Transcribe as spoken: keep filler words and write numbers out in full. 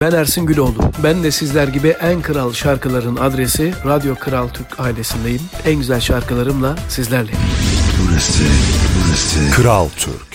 Ben Ersin Güloğlu. Ben de sizler gibi en kral şarkıların adresi Radyo Kral Türk ailesindeyim. En güzel şarkılarımla sizlerleyim. Burası, burası Kral Türk.